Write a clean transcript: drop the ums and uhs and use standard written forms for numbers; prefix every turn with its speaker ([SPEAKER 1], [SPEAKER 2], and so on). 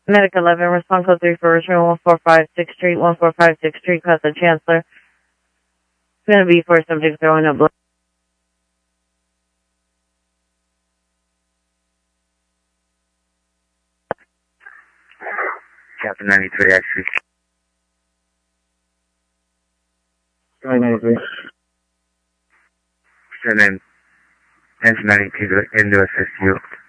[SPEAKER 1] Medic 11, response code 3 for Richmond, 1456 Street, 1456 Street, across the Chancellor. It's going to be for subject throwing up blood.
[SPEAKER 2] Captain 93, actually.
[SPEAKER 3] 93.
[SPEAKER 2] Send in 10 to 92 to assist you.